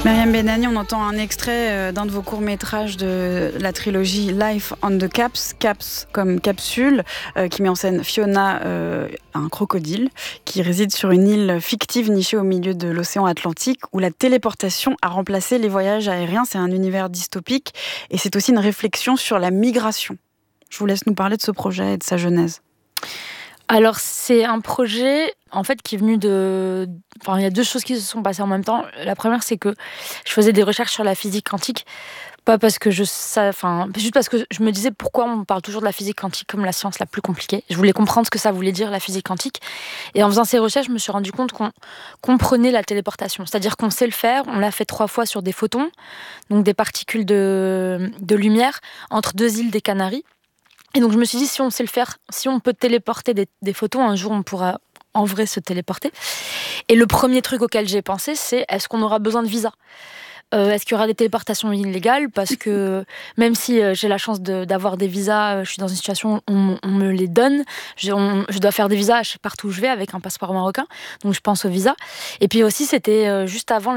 Myriam Benani, on entend un extrait d'un de vos courts-métrages de la trilogie Life on the Caps, Caps comme capsule, qui met en scène Fiona, un crocodile, qui réside sur une île fictive nichée au milieu de l'océan Atlantique, où la téléportation a remplacé les voyages aériens. C'est un univers dystopique et c'est aussi une réflexion sur la migration. Je vous laisse nous parler de ce projet et de sa genèse. Alors, c'est un projet, en fait, qui est venu de... Enfin, il y a deux choses qui se sont passées en même temps. La première, c'est que je faisais des recherches sur la physique quantique. Pas parce que juste parce que je me disais pourquoi on parle toujours de la physique quantique comme la science la plus compliquée. Je voulais comprendre ce que ça voulait dire, la physique quantique. Et en faisant ces recherches, je me suis rendu compte qu'on comprenait la téléportation. C'est-à-dire qu'on sait le faire. On l'a fait 3 fois sur des photons, donc des particules de lumière, entre 2 îles des Canaries. Et donc je me suis dit, si on sait le faire, si on peut téléporter des photos, un jour on pourra en vrai se téléporter. Et le premier truc auquel j'ai pensé, c'est est-ce qu'on aura besoin de visa ? Est-ce qu'il y aura des téléportations illégales ? Parce que même si j'ai la chance d'avoir des visas, je suis dans une situation où on me les donne. Je dois faire des visas partout où je vais avec un passeport marocain. Donc je pense aux visas. Et puis aussi, c'était juste avant